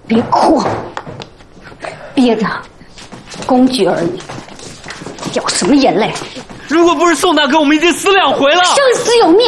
别哭，憋着，工具而已，掉什么眼泪？ 如果不是宋大哥，我们已经死2回了。 生死有命，